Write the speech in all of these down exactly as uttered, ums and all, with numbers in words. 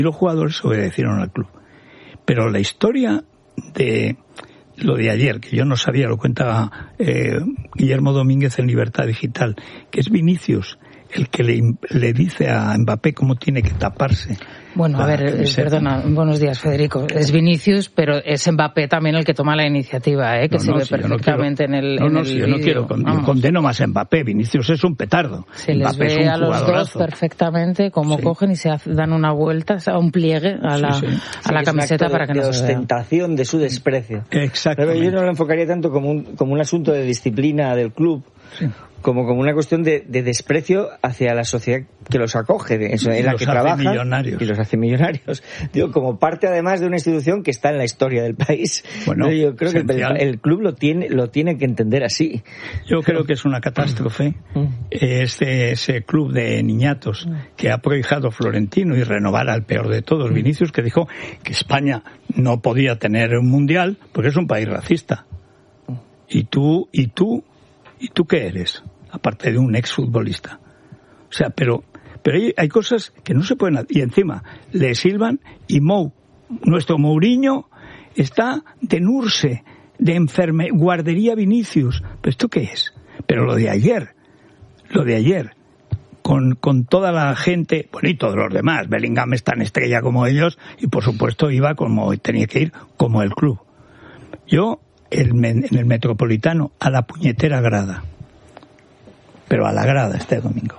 Y los jugadores obedecieron al club. Pero la historia de lo de ayer, que yo no sabía, lo cuenta eh, Guillermo Domínguez en Libertad Digital, que es Vinicius el que le, le dice a Mbappé cómo tiene que taparse. Bueno, a ver, eh, perdona, buenos días, Federico. Es Vinicius, pero es Mbappé también el que toma la iniciativa, ¿eh? que no, se no, ve si perfectamente no quiero, en el No, en no, el si yo no quiero, con, yo condeno más a Mbappé. Vinicius es un petardo. Se Mbappé les ve es un a los jugadorazo. dos perfectamente cómo sí. cogen y se dan una vuelta, a un pliegue a la, sí, sí. a la sí, camiseta es un acto para que de, no de se vea. ostentación de su desprecio. Exactamente. Pero yo no lo enfocaría tanto como un, como un asunto de disciplina del club. Sí. Como, como una cuestión de, de desprecio hacia la sociedad que los acoge, de, en, en la que trabajan y los hace millonarios. Digo, como parte además de una institución que está en la historia del país. Bueno, yo creo esencial. que el, el club lo tiene lo tiene que entender así. Yo creo que es una catástrofe ese, ese club de niñatos que ha prohijado Florentino y renovar al peor de todos, Vinicius, que dijo que España no podía tener un mundial porque es un país racista. Y tú, y tú, ¿y tú qué eres? Aparte de un exfutbolista. O sea, pero pero hay, hay cosas que no se pueden... Y encima, le silban y Mou, nuestro Mourinho, está de Nurse, de enferme, guardería Vinicius. ¿Pero esto qué es? Pero lo de ayer, lo de ayer, con, con toda la gente, bueno, y todos los demás, Bellingham es tan estrella como ellos, y por supuesto iba como tenía que ir, como el club. Yo, el, en el Metropolitano, a la puñetera grada. Pero a la grada este domingo.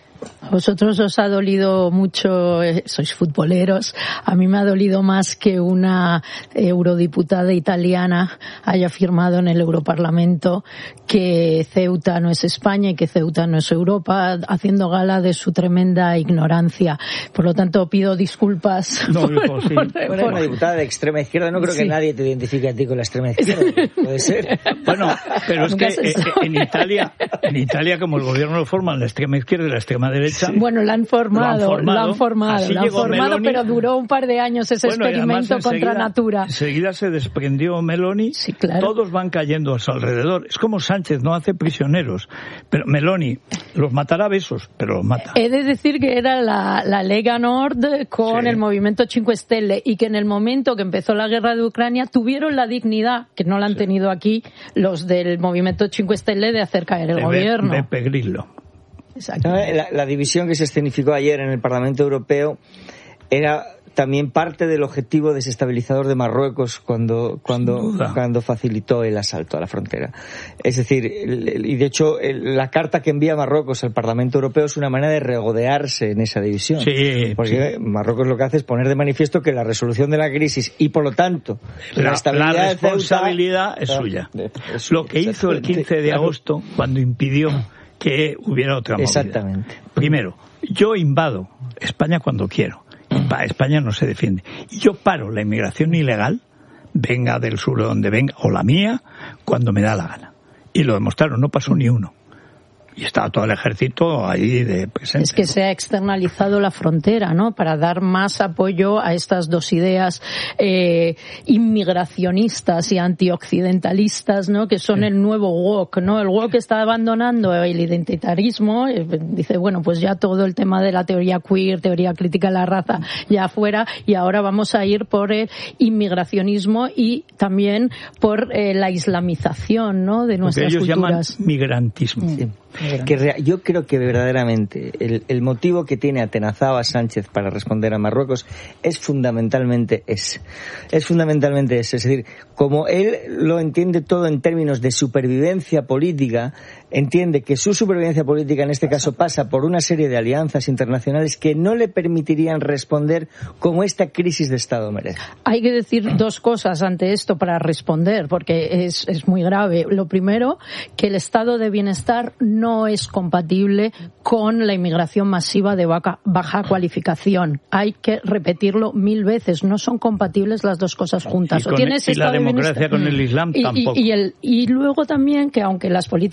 A vosotros os ha dolido mucho, eh, sois futboleros, a mí me ha dolido más que una eurodiputada italiana haya firmado en el Europarlamento que Ceuta no es España y que Ceuta no es Europa, haciendo gala de su tremenda ignorancia. Por lo tanto, pido disculpas. No, por, por, sí. por, bueno, por, una diputada de extrema izquierda, no creo sí. que nadie te identifique a ti con la extrema izquierda, puede ser. Bueno, pero es que eh, en Italia, en Italia como el gobierno lo forman la extrema izquierda y la extrema derecha. Sí. Bueno, la han formado, lo han formado, lo han formado, lo han formado Meloni, pero duró un par de años ese bueno, experimento contra enseguida, Natura. Enseguida se desprendió Meloni, sí, claro. Todos van cayendo a su alrededor. Es como Sánchez, no hace prisioneros. Pero Meloni los matará a besos, pero los mata. He de decir que era la, la Lega Nord con sí. el movimiento Cinque Stelle y que en el momento que empezó la guerra de Ucrania tuvieron la dignidad, que no la han sí. tenido aquí, los del movimiento Cinque Stelle, de hacer caer el de gobierno. Be, Beppe Grillo. Exacto. La, la división que se escenificó ayer en el Parlamento Europeo era también parte del objetivo desestabilizador de Marruecos cuando cuando cuando facilitó el asalto a la frontera. Es decir, y de hecho la carta que envía Marruecos al Parlamento Europeo es una manera de regodearse en esa división. Sí, porque sí. Marruecos lo que hace es poner de manifiesto que la resolución de la crisis y por lo tanto la, la, estabilidad la responsabilidad Ceuta, es suya. Es suya. Lo que hizo el quince de agosto cuando impidió que hubiera otra movida. Exactamente. Primero, yo invado España cuando quiero. España no se defiende. Y yo paro la inmigración ilegal, venga del sur o donde venga, o la mía, cuando me da la gana. Y lo demostraron, no pasó ni uno. Y estaba todo el ejército ahí de presente. Es que se ha externalizado la frontera, ¿no? Para dar más apoyo a estas dos ideas eh, inmigracionistas y antioccidentalistas, ¿no? Que son sí. el nuevo woke, ¿no? El woke está abandonando el identitarismo. Eh, dice, bueno, pues ya todo el tema de la teoría queer, teoría crítica de la raza, ya afuera. Y ahora vamos a ir por el inmigracionismo y también por eh, la islamización, ¿no? De nuestras Porque ellos culturas. Llaman migrantismo. Sí. Que yo creo que verdaderamente el, el motivo que tiene atenazado a Sánchez para responder a Marruecos es fundamentalmente ese. Es fundamentalmente ese. Es decir, como él lo entiende todo en términos de supervivencia política, entiende que su supervivencia política en este caso pasa por una serie de alianzas internacionales que no le permitirían responder como esta crisis de Estado merece. Hay que decir dos cosas ante esto para responder, porque es, es muy grave. Lo primero, que el estado de bienestar no es compatible con la inmigración masiva de baja, baja cualificación. Hay que repetirlo mil veces. No son compatibles las dos cosas juntas. Y, con, o tienes y la democracia con el Islam y, tampoco. Y, y, el, y luego también que aunque las políticas pro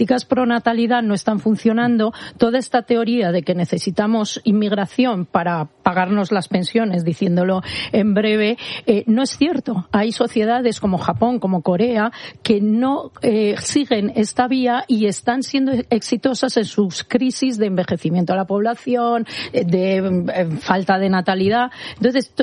pronatalidad no están funcionando, toda esta teoría de que necesitamos inmigración para pagarnos las pensiones, diciéndolo en breve, eh, no es cierto. Hay sociedades como Japón, como Corea, que no eh, siguen esta vía y están siendo exitosas en sus crisis de envejecimiento de la población, de eh, falta de natalidad. Entonces,